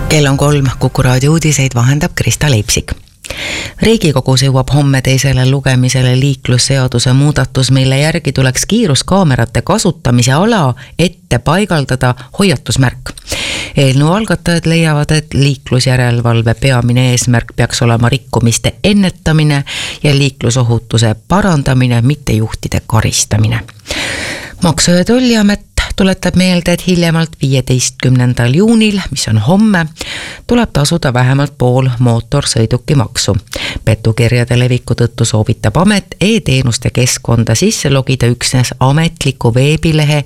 Kell on 3, Kuku raadio uudiseid vahendab Krista Leipsik. Riigikogus jõuab homme teisele lugemisele liiklusseaduse muudatus, mille järgi tuleks kiiruskaamerate kasutamise ala ette paigaldada hoiatusmärk. Eelnõu algatajad leiavad, et liiklusjärelevalve peamine eesmärk peaks olema rikkumiste ennetamine ja liiklusohutuse parandamine, mitte juhtide karistamine. Maksu- ja Tolliamet tuletab meelde, et hiljemalt 15. juunil, mis on homme, tuleb tasuda vähemalt pool mootorsõidukimaksu. Petukirjade leviku tõttu soovitab amet e-teenuste keskkonda sisse logida üksnes ametliku veebilehe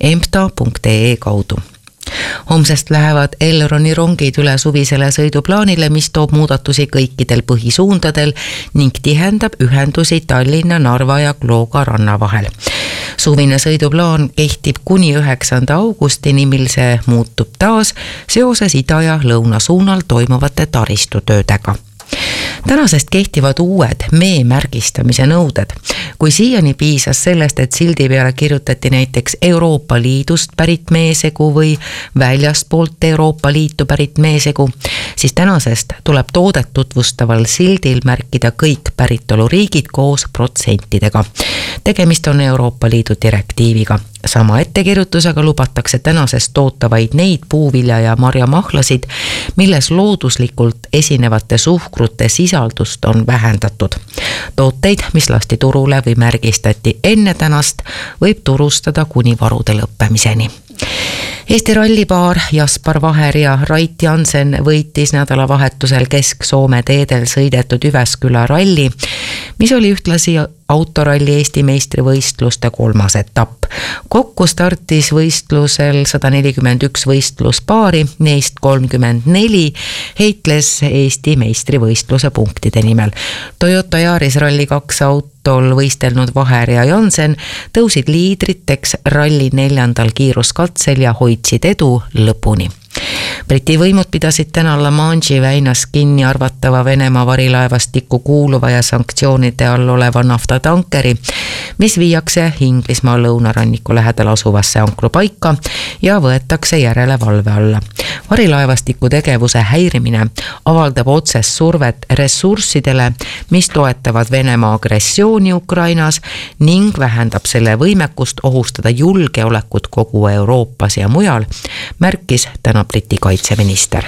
emta.ee kaudu. Homsest lähevad Elroni rongid üle suvisele sõiduplaanile, mis toob muudatusi kõikidel põhisuundadel ning tihendab ühendusi Tallinna, Narva ja Klooga ranna vahel. Suvine sõiduplaan kehtib kuni 9. augustini, mil see muutub taas seoses ida ja lõuna suunal toimuvate taristutöödega. Tänasest kehtivad uued mee-märgistamise nõuded. Kui siiani piisas sellest, et sildi peale kirjutati näiteks Euroopa Liidust pärit meesegu või väljastpoolt Euroopa Liitu pärit meesegu, siis tänasest tuleb toodet tutvustaval sildil märkida kõik päritoluriigid koos protsentidega. Tegemist on Euroopa Liidu direktiiviga. Sama ettekirjutusega lubatakse tänasest toota vaid neid puuvilja- ja marjamahlasid, milles looduslikult esinevate suhkrute sisaldust on vähendatud. Tooteid, mis lasti turule või märgistati enne tänast, võib turustada kuni varude lõppemiseni. Eesti rallipaar Jaspar Vaher ja Rait Jansen võitis nädalavahetusel Kesk-Soome teedel sõidetud Jyväskylä ralli, mis oli ühtlasi autoralli Eesti meistrivõistluste 3. etapp. Kokku startis võistlusel 141 võistluspaari, neist 34 heitles Eesti meistrivõistluse punktide nimel. Toyota Yaris Rally 2 autol võistelnud Vaher ja Jansen tõusid liidriteks ralli 4. kiiruskatsel ja hoidsid edu lõpuni. Briti võimud pidasid täna La Manche'i väinas kinni arvatava Venemaa varilaevastikku kuuluva ja sanktsioonide all oleva naftatankeri, mis viiakse Inglismaa lõunaranniku lähedal asuvasse ankrupaika ja võetakse järelevalve alla. Varilaevastiku tegevuse häirimine avaldab otsest survet ressurssidele, mis toetavad Venemaa agressiooni Ukrainas ning vähendab selle võimekust ohustada julgeolekut kogu Euroopas ja mujal, märkis täna Briti kaitseminister.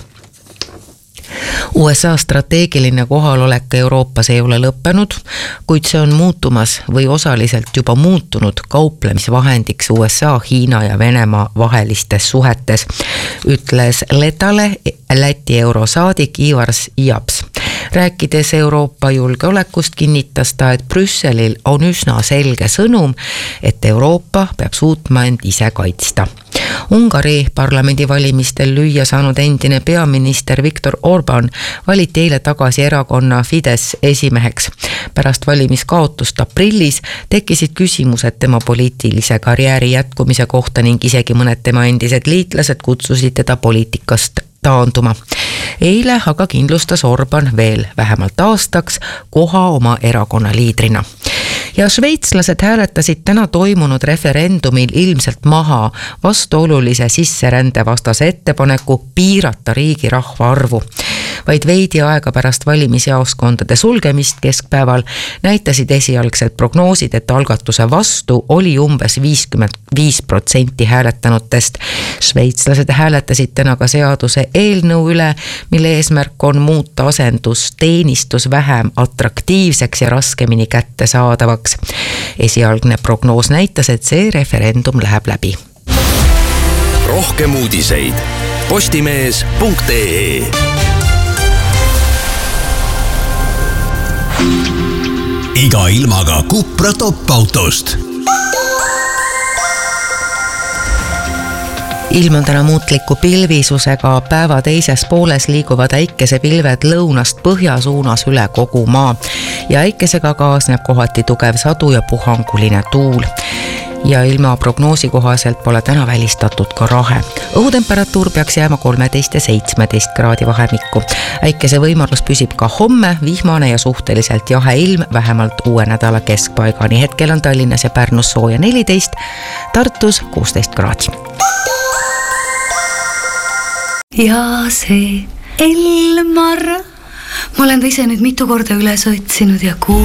USA strateegiline kohalolek Euroopas ei ole lõppenud, kuid see on muutumas või osaliselt juba muutunud kauplemisvahendiks USA, Hiina ja Venemaa vahelistes suhetes, ütles Letale Läti eurosaadik Ivar Japs. Rääkides Euroopa julgeolekust kinnitas ta, et Brüsselil on üsna selge sõnum, et Euroopa peab suutma end ise kaitsta. Ungari parlamendivalimistel lüüa saanud endine peaminister Viktor Orbán valiti eile tagasi erakonna Fidesz esimeheks. Pärast valimiskaotust aprillis tekkisid küsimused tema poliitilise karjääri jätkumise kohta ning isegi mõned tema endised liitlased kutsusid teda poliitikast taanduma. Eile aga kindlustas Orbán veel vähemalt aastaks koha oma erakonna liidrina. Ja šveitslased hääletasid täna toimunud referendumil ilmselt maha vastuolulise sisserände vastase ettepaneku piirata riigi rahvaarvu. Vaid veidi aega pärast valimisjaoskondade sulgemist keskpäeval näitasid esialgsed prognoosid, et algatuse vastu oli umbes 55% hääletanutest. Šveitslased hääletasid täna ka seaduse eelnõu üle, mille eesmärk on muuta asendusteenistus vähem atraktiivseks ja raskemini kättesaadavaks. Esialgne prognoos näitas, et see referendum läheb läbi. Rohkem uudiseid postimees.ee. Iga ilmaga Cupra top-autost. Ilm on täna muutliku pilvisusega, päeva teises pooles liiguvad äikesepilved lõunast põhja suunas üle kogu maa ja äikesega kaasneb kohati tugev sadu ja puhanguline tuul. Ja ilma prognoosi kohaselt pole täna välistatud ka rahe. Õhutemperatuur peaks jääma 13 ja 17 kraadi vahemikku. Äikese võimalus püsib ka homme, vihmane ja suhteliselt jahe ilm vähemalt uue nädala keskpaigani. Hetkel on Tallinnas ja Pärnus sooja 14, Tartus 16 kraadi. ja see Elmar, ma olen ta ise nüüd mitu korda üles otsinud ja